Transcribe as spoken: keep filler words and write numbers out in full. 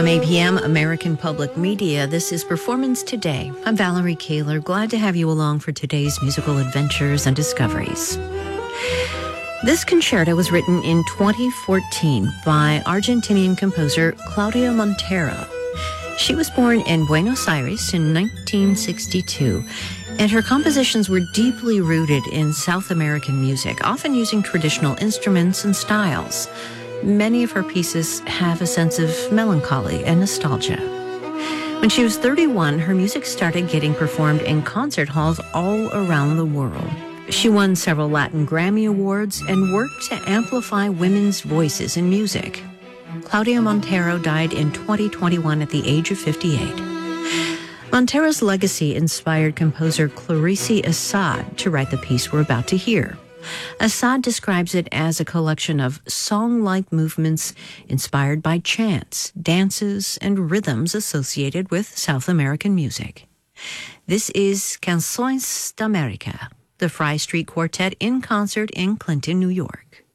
A P M, American Public Media, this is Performance Today. I'm Valerie Kaler, glad to have you along for today's musical adventures and discoveries. This concerto was written in twenty fourteen by Argentinian composer Claudia Montero. She was born in Buenos Aires in nineteen sixty-two, and her compositions were deeply rooted in South American music, often using traditional instruments and styles. Many of her pieces have a sense of melancholy and nostalgia. When she was thirty-one, her music started getting performed in concert halls all around the world. She won several Latin Grammy Awards and worked to amplify women's voices in music. Claudia Montero died in twenty twenty-one at the age of fifty-eight. Montero's legacy inspired composer Clarice Assad to write the piece we're about to hear. Assad describes it as a collection of song-like movements inspired by chants, dances, and rhythms associated with South American music. This is Canções da América, the Fry Street Quartet in concert in Clinton, New York.